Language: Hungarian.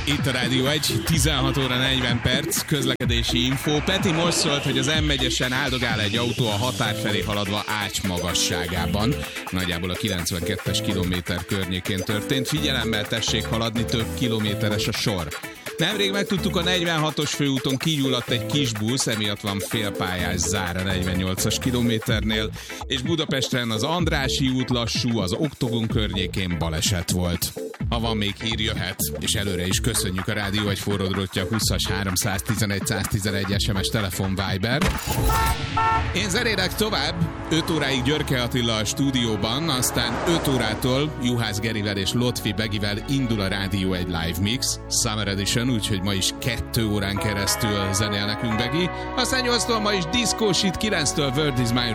Itt a Rádió 1, 16 óra 40 perc, közlekedési info. Peti most szólt, hogy az M1-esen áldogál egy autó a határ felé haladva Ács magasságában. Nagyjából a 92-es kilométer környékén történt. Figyelemmel tessék haladni, több kilométeres a sor. Nemrég megtudtuk, a 46-os főúton kigyulladt egy kis busz, emiatt van félpályás zár a 48-as kilométernél, és Budapesten az Andrássy út lassú, az Oktogon környékén baleset volt. Ha van még hír, jöhet, és előre is köszönjük a Rádió egy forródrottja 20-as 311 111 SMS telefon Viber. Én zenélek tovább, 5 óráig Györke Attila a stúdióban, aztán 5 órától Juhász Gerivel és Lotfi Begivel indul a Rádió egy live mix, Summer Edition, úgyhogy ma is 2 órán keresztül zenél nekünk Begi. Aztán 8-tól ma is diszkósít, 9-től Word is My